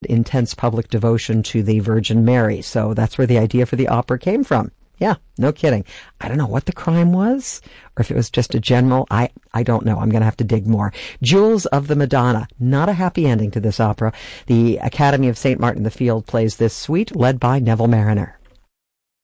intense public devotion to the Virgin Mary. So that's where the idea for the opera came from. Yeah, no kidding. I don't know what the crime was, or if it was just a general, I don't know. I'm going to have to dig more. Jewels of the Madonna. Not a happy ending to this opera. The Academy of St. Martin in the Field plays this suite, led by Neville Mariner.